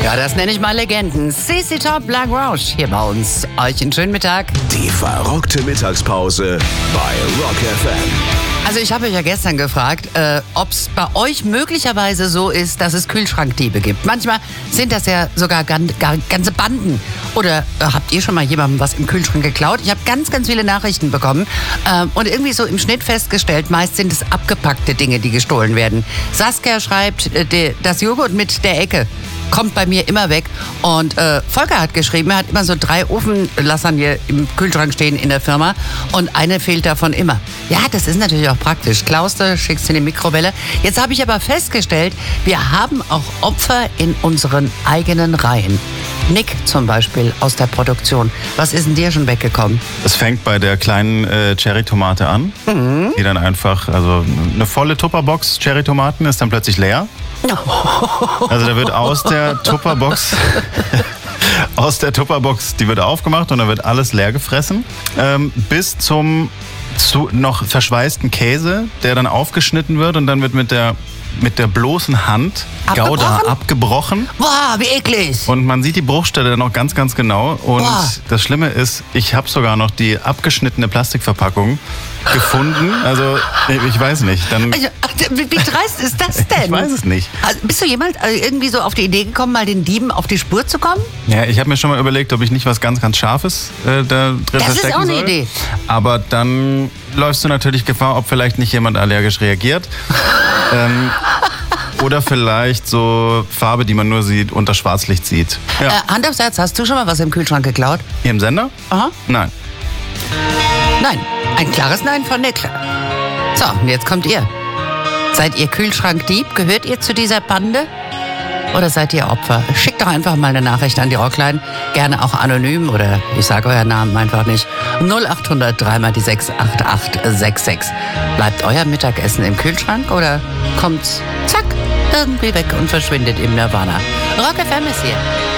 Ja, das nenne ich mal Legenden. CC Top, Black Rouge hier bei uns. Euch einen schönen Mittag. Die verrückte Mittagspause bei Rock FM. Also ich habe euch ja gestern gefragt, ob es bei euch möglicherweise so ist, dass es Kühlschrankdiebe gibt. Manchmal sind das ja sogar ganze Banden. Oder habt ihr schon mal jemandem was im Kühlschrank geklaut? Ich habe ganz viele Nachrichten bekommen und irgendwie so im Schnitt festgestellt, meist sind es abgepackte Dinge, die gestohlen werden. Saskia schreibt, das Joghurt mit der Ecke kommt bei mir immer weg. Und Volker hat geschrieben, er hat immer so 3 Ofenlasagne im Kühlschrank stehen in der Firma und eine fehlt davon immer. Ja, das ist natürlich auch praktisch. Klaust du, schickst in die Mikrowelle. Jetzt habe ich aber festgestellt, wir haben auch Opfer in unseren eigenen Reihen. Nick zum Beispiel aus der Produktion. Was ist denn dir schon weggekommen? Es fängt bei der kleinen Cherry-Tomate an, die dann einfach, also eine volle Tupperbox Cherry-Tomaten ist dann plötzlich leer. Also da wird aus der Tupperbox, die wird aufgemacht und dann wird alles leer gefressen, bis zum noch verschweißten Käse, der dann aufgeschnitten wird und dann wird mit der bloßen Hand Gouda abgebrochen. Boah, wie eklig. Und man sieht die Bruchstelle dann noch ganz genau. Und das Schlimme ist, ich habe sogar noch die abgeschnittene Plastikverpackung gefunden. Also, ich weiß nicht. Dann wie dreist ist das denn? Ich weiß es nicht. Also, bist du jemand irgendwie so auf die Idee gekommen, mal den Dieben auf die Spur zu kommen? Ja, ich habe mir schon mal überlegt, ob ich nicht was ganz Scharfes da drin verstecken soll. Das ist auch eine Idee. Aber dann läufst du natürlich Gefahr, ob vielleicht nicht jemand allergisch reagiert. Oder vielleicht so Farbe, die man nur sieht, unter Schwarzlicht sieht. Ja. Hand aufs Herz, hast du schon mal was im Kühlschrank geklaut? Hier im Sender? Aha. Nein. Nein, ein klares Nein von Nick. So, und jetzt kommt ihr. Seid ihr Kühlschrankdieb? Gehört ihr zu dieser Bande? Oder seid ihr Opfer? Schickt doch einfach mal eine Nachricht an die Rockline. Gerne auch anonym oder ich sage euren Namen einfach nicht. 0800 3 die 68866. Bleibt euer Mittagessen im Kühlschrank oder kommt's zack irgendwie weg und verschwindet im Nirvana? Rock FM ist hier.